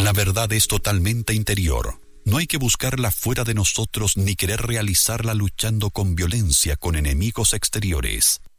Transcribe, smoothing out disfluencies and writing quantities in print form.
La verdad es totalmente interior. No hay que buscarla fuera de nosotros ni querer realizarla luchando con violencia con enemigos exteriores.